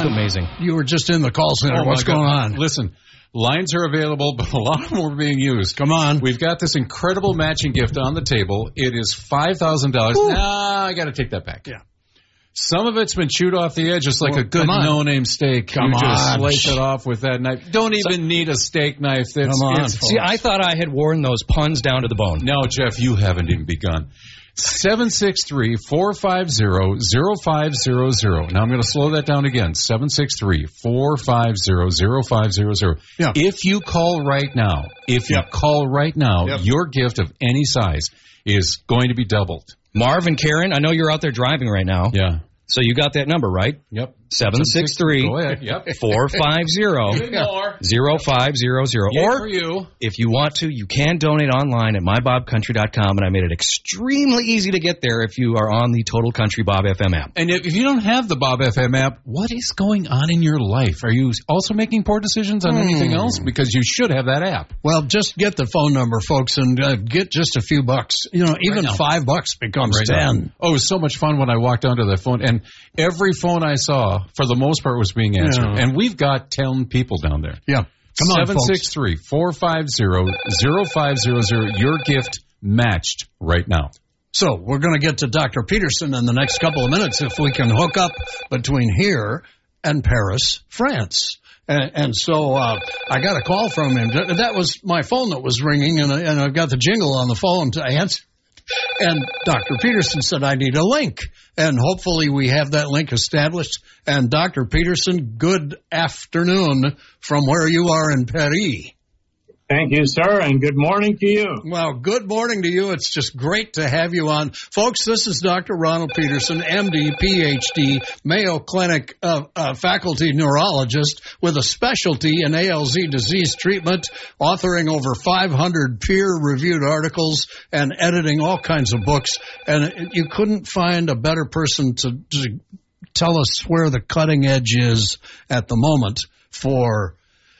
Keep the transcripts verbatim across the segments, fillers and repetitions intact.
just amazing. You were just in the call center. Oh, What's going on? Listen, lines are available, but a lot of them are being used. Come on. We've got this incredible matching gift on the table. It is five thousand dollars. Nah, I got to take that back. Yeah. Some of it's been chewed off the edge, just like well, a good no-name steak. Come you just on. slice it off with that knife. Don't even so, need a steak knife. That's, come on, See, I thought I had worn those puns down to the bone. No, Jeff, you haven't even begun. seven six three, four five zero, zero five zero zero. Now I'm going to slow that down again. seven six three, four five zero, zero five zero zero. Yeah. If you call right now, if you yep. call right now, yep. your gift of any size is going to be doubled. Marv and Karen, I know you're out there driving right now. Yeah. So you got that number, right? Yep. seven six three, four five zero, zero five zero zero. Or for you. if you want to, you can donate online at my bob country dot com, and I made it extremely easy to get there if you are on the Total Country Bob F M app. And if you don't have the Bob F M app, what is going on in your life? Are you also making poor decisions on hmm. anything else? Because you should have that app. Well, just get the phone number, folks, and uh, get just a few bucks. You know, even right five bucks becomes right ten. Now. Oh, it was so much fun when I walked onto that phone, and every phone I saw, for the most part, was being answered. Yeah. And we've got ten people down there. Yeah. Come on, seven six three, four five zero, zero five zero zero. Your gift matched right now. So we're going to get to Doctor Peterson in the next couple of minutes if we can hook up between here and Paris, France. And, and so uh, I got a call from him. That was my phone that was ringing, and, I, and I've got the jingle on the phone to answer. And Doctor Peterson said, I need a link. And hopefully we have that link established. And Doctor Peterson, good afternoon from where you are in Paris. Thank you, sir, and good morning to you. Well, good morning to you. It's just great to have you on. Folks, this is Doctor Ronald Peterson, M D, P H D, Mayo Clinic uh, uh, faculty neurologist with a specialty in A L Z disease treatment, authoring over five hundred peer-reviewed articles and editing all kinds of books. And you couldn't find a better person to, to tell us where the cutting edge is at the moment for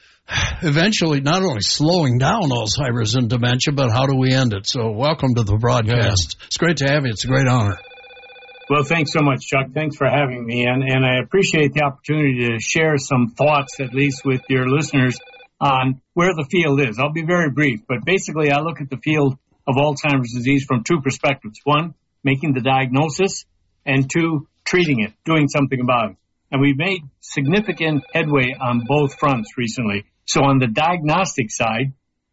eventually not only slowing down Alzheimer's and dementia, but how do we end it? So welcome to the broadcast. Yeah. It's great to have you. It's a great honor. Well, thanks so much, Chuck. Thanks for having me. And, and I appreciate the opportunity to share some thoughts, at least with your listeners, on where the field is. I'll be very brief, but basically I look at the field of Alzheimer's disease from two perspectives. One, making the diagnosis, and two, treating it, doing something about it. And we've made significant headway on both fronts recently. So on the diagnostic side,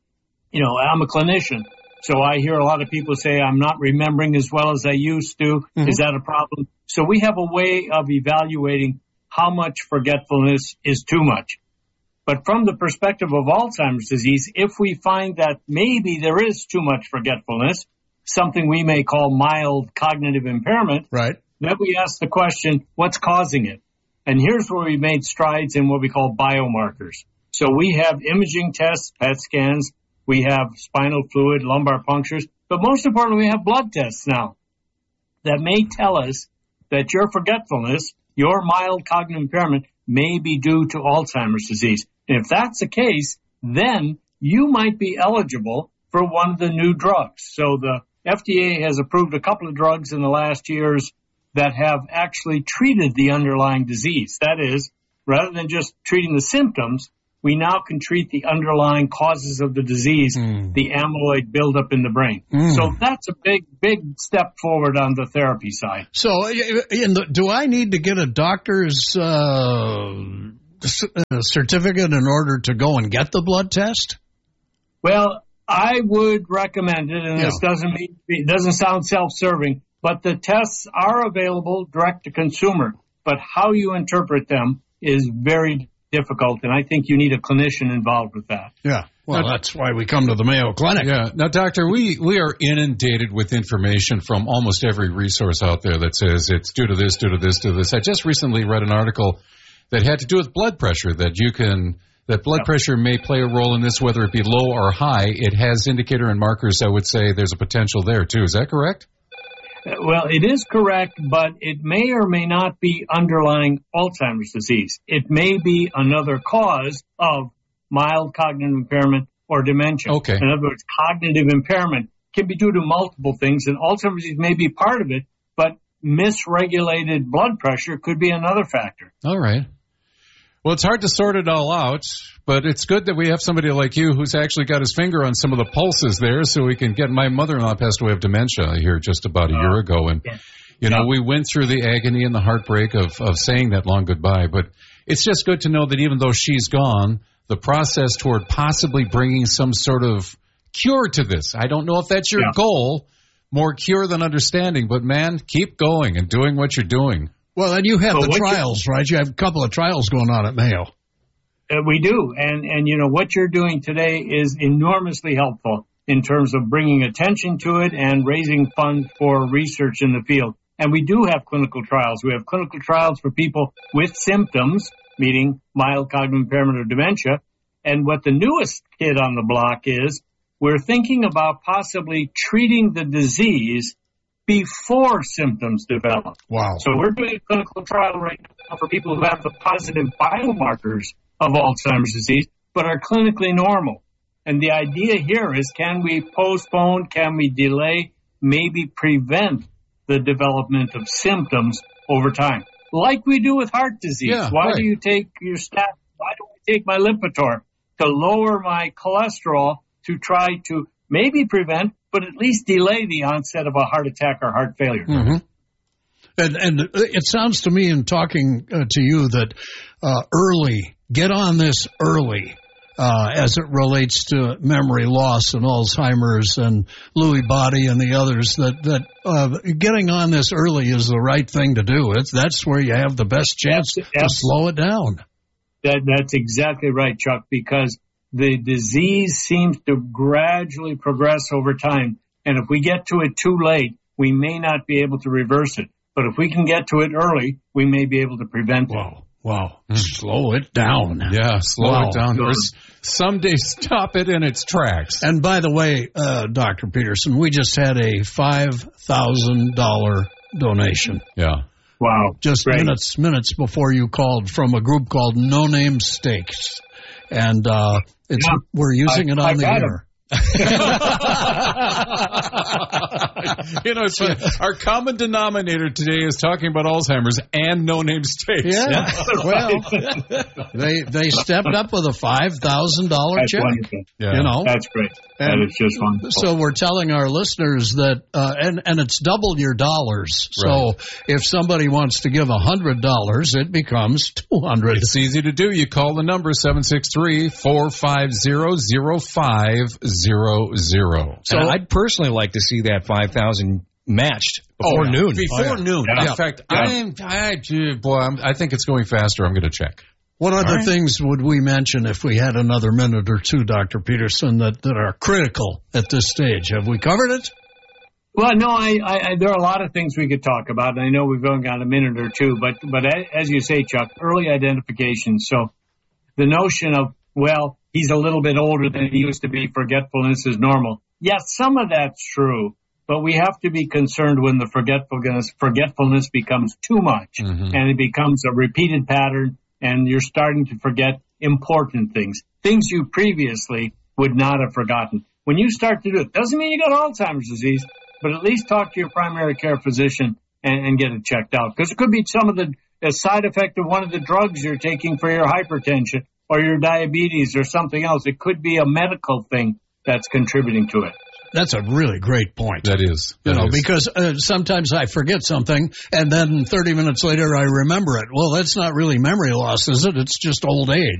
you know, I'm a clinician. So I hear a lot of people say, I'm not remembering as well as I used to. Mm-hmm. Is that a problem? So we have a way of evaluating how much forgetfulness is too much. But from the perspective of Alzheimer's disease, if we find that maybe there is too much forgetfulness, something we may call mild cognitive impairment, right, then we ask the question, what's causing it? And here's where we made strides in what we call biomarkers. So we have imaging tests, P E T scans, we have spinal fluid, lumbar punctures, but most importantly, we have blood tests now that may tell us that your forgetfulness, your mild cognitive impairment may be due to Alzheimer's disease. And if that's the case, then you might be eligible for one of the new drugs. So the F D A has approved a couple of drugs in the last years that have actually treated the underlying disease. That is, rather than just treating the symptoms, we now can treat the underlying causes of the disease, mm. the amyloid buildup in the brain. Mm. So that's a big, big step forward on the therapy side. So in the, do I need to get a doctor's uh, certificate in order to go and get the blood test? Well, I would recommend it, and yeah. this doesn't mean, it doesn't sound self-serving, but the tests are available direct to consumer. But how you interpret them is very difficult, and I think you need a clinician involved with that. Yeah, well, now, that's why we come to the Mayo Clinic. Yeah. Now, Doctor, we, we are inundated with information from almost every resource out there that says it's due to this, due to this, due to this. I just recently read an article that had to do with blood pressure, that you can, that blood yeah. pressure may play a role in this, whether it be low or high. It has indicator and markers that would say there's a potential there, too. Is that correct? Well, it is correct, but it may or may not be underlying Alzheimer's disease. It may be another cause of mild cognitive impairment or dementia. Okay. In other words, cognitive impairment can be due to multiple things, and Alzheimer's disease may be part of it, but misregulated blood pressure could be another factor. All right. Well, it's hard to sort it all out, but it's good that we have somebody like you who's actually got his finger on some of the pulses there so we can get. My mother-in-law passed away of dementia here just about a year ago, and, you know, we went through the agony and the heartbreak of, of saying that long goodbye, but it's just good to know that even though she's gone, the process toward possibly bringing some sort of cure to this, I don't know if that's your yeah. goal, more cure than understanding, but, man, keep going and doing what you're doing. Well, and you have well, the trials, right? You have a couple of trials going on at Mayo. Uh, we do. And, and, you know, what you're doing today is enormously helpful in terms of bringing attention to it and raising funds for research in the field. And we do have clinical trials. We have clinical trials for people with symptoms, meaning mild cognitive impairment or dementia. And what the newest kid on the block is, we're thinking about possibly treating the disease before symptoms develop. Wow. So we're doing a clinical trial right now for people who have the positive biomarkers of Alzheimer's disease, but are clinically normal. And the idea here is, can we postpone, can we delay, maybe prevent the development of symptoms over time? Like we do with heart disease. Yeah, Why right. do you take your statin? Why do we take my Lipitor? To lower my cholesterol, to try to maybe prevent, but at least delay the onset of a heart attack or heart failure. Mm-hmm. And, and it sounds to me in talking uh, to you that uh, early, get on this early uh, as it relates to memory loss and Alzheimer's and Lewy body and the others, that, that uh, getting on this early is the right thing to do. It's, that's where you have the best chance that's, to that's, slow it down. That, that's exactly right, Chuck, because the disease seems to gradually progress over time. And if we get to it too late, we may not be able to reverse it. But if we can get to it early, we may be able to prevent it. Wow. Wow. Mm. Slow it down. Yeah, slow wow. it down. Or someday stop it in its tracks. And by the way, uh, Doctor Peterson, we just had a five thousand dollars donation. Yeah. Wow. Just Great. minutes minutes before you called, from a group called No Name Steaks. And uh, it's Yeah. we're using I, it on I the air. You know, it's funny. Our common denominator today is talking about Alzheimer's and no-name steaks. Yeah. Yeah. Well, they they stepped up with a five thousand dollars That's check. wonderful. Yeah. You know, That's great. That And is just wonderful. so we're telling our listeners that, uh, and and it's double your dollars. So Right. if somebody wants to give a hundred dollars, it becomes two hundred. It's easy to do. You call the number seven six three, four five zero, zero five zero zero. So I'd personally like to see that five thousand matched before Oh, yeah. noon. Before Oh, yeah. noon. Yeah. In fact, Yeah. I'm, I, gee, boy, I'm, I think it's going faster. I'm going to check. What other right. things would we mention if we had another minute or two, Doctor Peterson, that, that are critical at this stage? Have we covered it? Well, no, I, I, I, there are a lot of things we could talk about, and I know we've only got a minute or two, but, but as you say, Chuck, early identification. So the notion of, well, he's a little bit older than he used to be, forgetfulness is normal. Yes, some of that's true, but we have to be concerned when the forgetfulness, forgetfulness becomes too much, Mm-hmm. and it becomes a repeated pattern, and you're starting to forget important things, things you previously would not have forgotten. When you start to do it, doesn't mean you got Alzheimer's disease, but at least talk to your primary care physician and, and get it checked out. Because it could be some of the a side effect of one of the drugs you're taking for your hypertension or your diabetes or something else. It could be a medical thing that's contributing to it. That's a really great point. That is. You that know, is. because uh, sometimes I forget something, and then thirty minutes later I remember it. Well, that's not really memory loss, is it? It's just old age.